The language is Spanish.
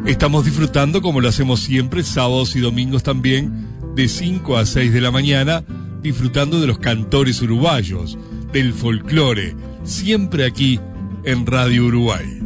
Estamos disfrutando, como lo hacemos siempre, sábados y domingos también, de 5 a 6 de la mañana, disfrutando de los cantores uruguayos, del folclore, siempre aquí en Radio Uruguay.